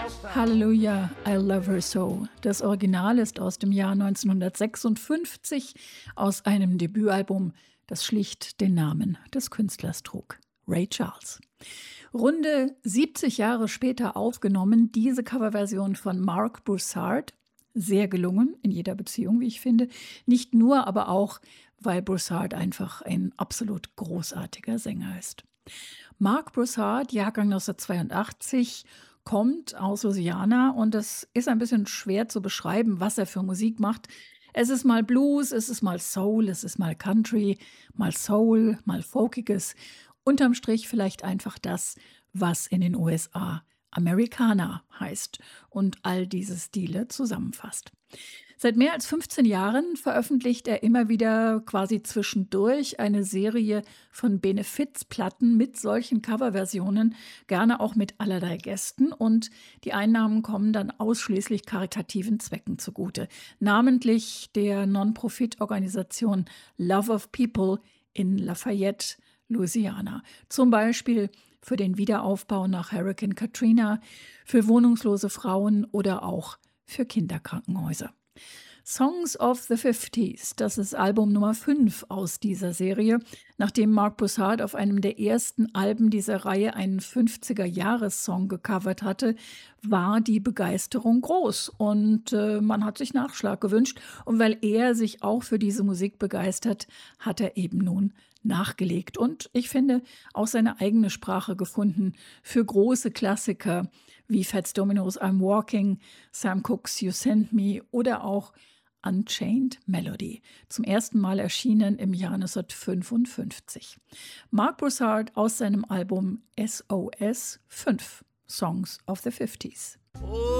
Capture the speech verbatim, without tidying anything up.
Hallelujah, I Love Her So. Das Original ist aus dem Jahr neunzehnhundertsechsundfünfzig aus einem Debütalbum, das schlicht den Namen des Künstlers trug, Ray Charles. Runde siebzig Jahre später aufgenommen, diese Coverversion von Mark Broussard. Sehr gelungen, in jeder Beziehung, wie ich finde. Nicht nur, aber auch, weil Broussard einfach ein absolut großartiger Sänger ist. Mark Broussard, Jahrgang neunzehnhundertzweiundachtzig, kommt aus Louisiana und es ist ein bisschen schwer zu beschreiben, was er für Musik macht. Es ist mal Blues, es ist mal Soul, es ist mal Country, mal Soul, mal Folkiges. Unterm Strich vielleicht einfach das, was in den U S A Americana heißt und all diese Stile zusammenfasst. Seit mehr als fünfzehn Jahren veröffentlicht er immer wieder quasi zwischendurch eine Serie von Benefizplatten mit solchen Coverversionen, gerne auch mit allerlei Gästen, und die Einnahmen kommen dann ausschließlich karitativen Zwecken zugute, namentlich der Non-Profit-Organisation Love of People in Lafayette, Louisiana. Zum Beispiel für den Wiederaufbau nach Hurricane Katrina, für wohnungslose Frauen oder auch für Kinderkrankenhäuser. Songs of the fifties, das ist Album Nummer fünf aus dieser Serie. Nachdem Mark Broussard auf einem der ersten Alben dieser Reihe einen fünfziger-Jahres-Song gecovert hatte, war die Begeisterung groß und äh, man hat sich Nachschlag gewünscht. Und weil er sich auch für diese Musik begeistert, hat er eben nun nachgelegt und ich finde auch seine eigene Sprache gefunden für große Klassiker wie Fats Domino's I'm Walking, Sam Cooke's You Sent Me oder auch Unchained Melody, zum ersten Mal erschienen im Jahr neunzehnhundertfünfundfünfzig. Mark Broussard aus seinem Album S O S fünf, Songs of the fifties.